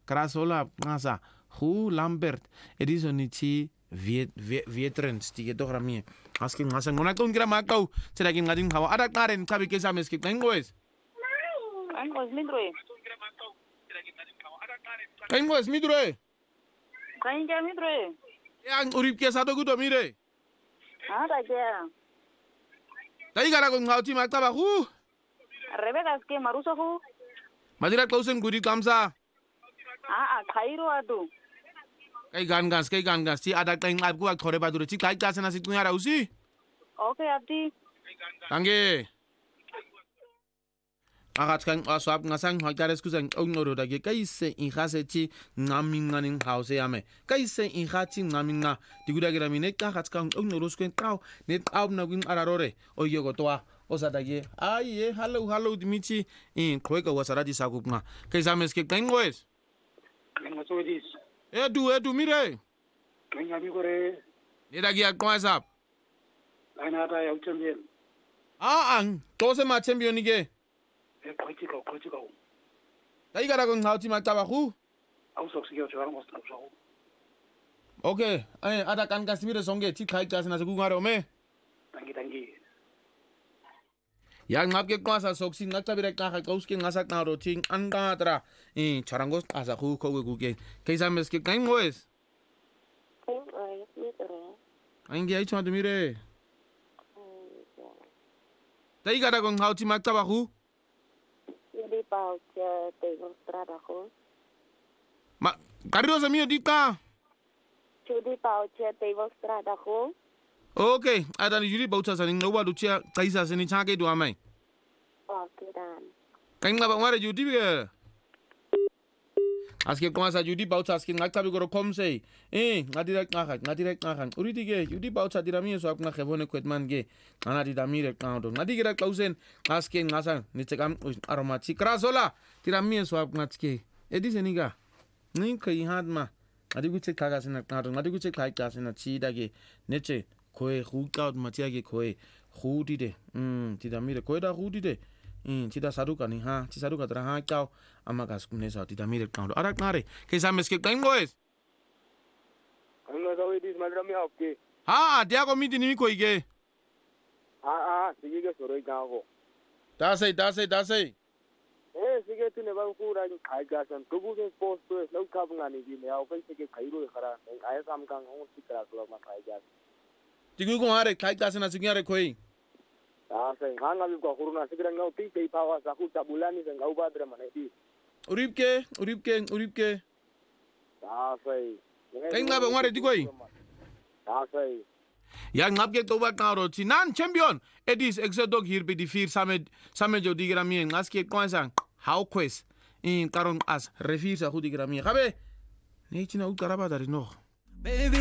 Krasola ngasa hu Lambert edisoniti veterans die toch ramie asking ngasa ngona kon gra makau tsela ke ngading hawa ada karen tsabi ke sa meski ngwes midroe ngwes midroe kainga midroe yang urip ke sa to gudo mire ada ya dai gara ko ngauti makaba hu Rebecca ske maruso hu madira klausen guri kamsa khairo adu kai gangas ti ada kai ngab ku ak thore badure ti kai ta sana si tu yara usi okay abdi danke agat kan asap ngasang hakares kusang onoro dage kai se in khase ti ngaminga ning house yame kai se in khati ngaminga diguda gira mine ka khat kan onoro skuen taw net ab na gwin ararore oyogo toa osadage aye hello dimiti in kweka wasaradi sakupna kai sames ke tengwes Ngasoidis. Edu mire. Ngabi kore. Nidagi akwasap. Anata ya champion. Ang tose ma champion nige. Kochiko. Dai gara kon hauti makaba khu. Au sok sigyo chwa ngos tap so. Okay, ada kan kasmire songe ti khai kasna se gungaro me. Tangi. Yang ngap ke kwasa soksi ngak tabire ka ka kauske ngasak na ro ting anga tra charangos asa khu ko guge kaisa mes ke kain moes angi ai chwa mire tai gara kon hauti maktaba khu Jadi pauche te strada hu ma carro se mio dika Jadi pauche te strada hu okay ada ni juri bauta sa ning noba ducia kaisa se ni chake do amai Okay dan kain ngaba ngare judi be aske kwasa judi bauta aske ngaktabi goro komse ngadirek ngakan uri dige judi bauta dirami so apna khevone kwetman ge ana di damire kaundo ngadigera klausen aske ngasa ni tekam aromatik krasola dirami so apna tike edi seniga ni kai hadma adigu che kaga sena kaundo adigu che kai ka sena chi dage neche koe hukaut matiage koe hudide ti damire koe da hudide ti da saduka ni ha ti saduka tra ha kau amagas kunesa ti damire kaundo arak nare ke sames ke tengoes Anga Saidis madrami apke. dia ko miti ni ko ige Sige ke soroi gawo. da sei Sige tu ne ba ku ra khai ga san tubu se post to lau ka bangani ji ne au kai sige khairo khara ai sam kang ho sikra klo ma khai ga. tigu ko are kai ka sena sigyare koi Sai hanga bi ko kuruna sigra ngau ti sei pawa sa ku tabulani se ngau badra mane ti. uripke Sai. kai ngaba ngare dikoi Sai. ya ngabke to ba karo ti nan champion edis exodog hirbe di fir same jo digra mi ngaske kwansa how quest in karon as refir sa hudi gra mi khabe ne china u karaba dari no